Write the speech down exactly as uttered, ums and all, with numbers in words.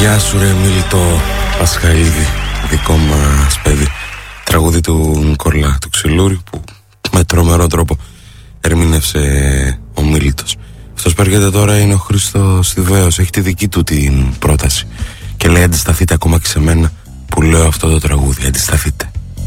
Γεια σου ρε Μίλτο Πασχαλίδη, δικό μας παιδί. Τραγούδι του Νικόλα του Ξυλούρη που με τρομερό τρόπο ερμήνευσε ο Μίλτος. Αυτός που έρχεται τώρα είναι ο Χρήστος Θηβαίος. Έχει τη δική του την πρόταση και λέει αντισταθείτε ακόμα και σε μένα που λέω αυτό το τραγούδι. Αντισταθείτε.